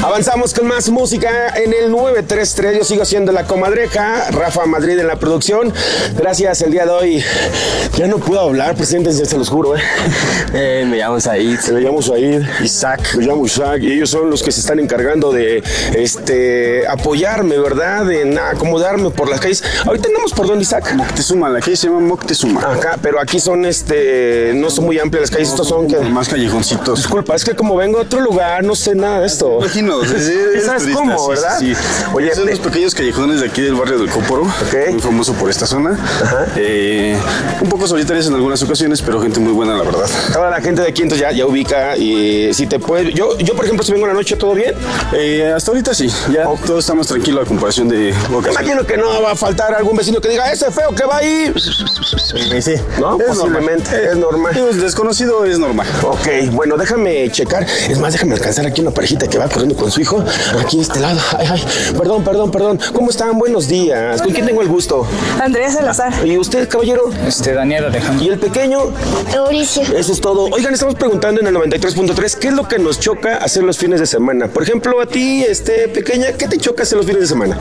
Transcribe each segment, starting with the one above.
Avanzamos con más música en el 933. Yo sigo siendo la comadreja, Rafa Madrid en la producción. Gracias, el día de hoy ya no puedo hablar, preséntense, se los juro. Me llamo Said. Me llamo Said. Isaac. Me llamo Isaac y ellos son los que se están encargando de apoyarme, ¿verdad? En acomodarme por las calles. Ahorita andamos por donde, Isaac. Moctezuma, la calle se llama Moctezuma. Acá, pero aquí son no son muy amplias las calles, estos son que. Más callejoncitos. Disculpa, es que como vengo a otro lugar, no sé nada de esto. Imagino, ¿Sabes cómo, verdad? Sí. Oye, son los pequeños callejones de aquí del barrio del Cóporo, muy famoso por esta zona. Un poco solitarios en algunas ocasiones, pero gente muy buena, la verdad. Toda la gente de aquí entonces ya ubica y si te puede. Yo por ejemplo, si vengo en la noche, ¿todo bien? Hasta ahorita sí, ya todo está más tranquilo a comparación de ocasiones. Imagino que no va a faltar algún vecino que diga, ese feo que va ahí. Sí, ¿no? Es Posiblemente, normal. es normal. El desconocido es normal. Ok, bueno, déjame checar. Es más, déjame alcanzar aquí una parejita que va corriendo con su hijo. Aquí a este lado. Ay, perdón. ¿Cómo están? Buenos días. ¿Con quién tengo el gusto? Andrea Salazar. ¿Y usted, caballero? Daniel Alejandro. ¿Y el pequeño? Mauricio. Eso es todo. Oigan, estamos preguntando en el 93.3 ¿qué es lo que nos choca hacer los fines de semana? Por ejemplo, a ti, pequeña, ¿qué te choca hacer los fines de semana?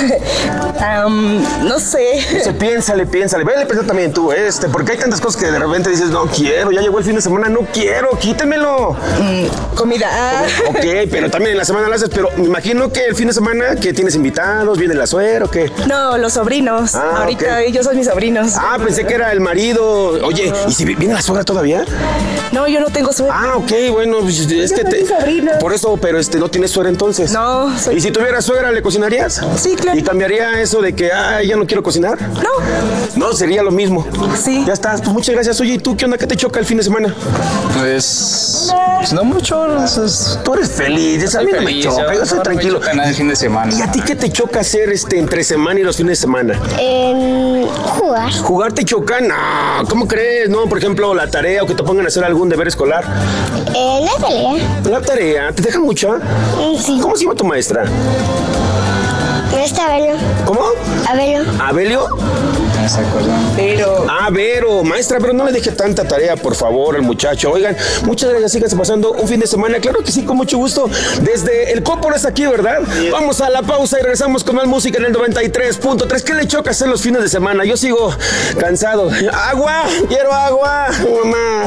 No sé. Piénsale. Vele, pensar también tú, porque hay tantas cosas que de repente dices, no quiero, ya llegó el fin de semana, no quiero, quítemelo. Comida. Ok, pero también en la semana lo haces, pero me imagino que el fin de semana, que tienes invitados, viene la suegra o qué. No, los sobrinos. Ahorita ellos son mis sobrinos. Pensé que era el marido. Oye, ¿y si viene la suegra todavía? No, yo no tengo suegra. Ok, bueno, pues es que soy sobrina. por eso, pero no tienes suegra entonces. No, ¿Y si tuvieras suegra, le cocinarías? Sí, claro. ¿Y cambiaría eso de que, ya no quiero cocinar? No, sería lo mismo. Sí. Ya está, pues muchas gracias. Oye, ¿y tú qué onda? ¿Qué te choca el fin de semana? Pues no mucho. Tú eres feliz, a mí no me choca, yo soy tranquilo. No me choca nada el fin de semana. ¿Y a ti qué te choca hacer entre semana y los fines de semana? Jugar. ¿Jugar te choca? No, ¿cómo crees? No, por ejemplo, la tarea o que te pongan a hacer algún deber escolar. La pelea. La tarea, ¿te deja mucha? Sí. ¿Cómo se llama tu maestra? Maestra Abelio. ¿Cómo? Abelio. ¿Abelio? No se acuerdan. Vero, maestra, pero no le deje tanta tarea, por favor, al muchacho. Oigan, muchas gracias, síganse pasando un fin de semana. Claro que sí, con mucho gusto. Desde el Cóporo hasta aquí, ¿verdad? Vamos a la pausa y regresamos con más música en el 93.3. ¿Qué le choca hacer los fines de semana? Yo sigo cansado. ¡Agua! ¡Quiero agua! Mamá.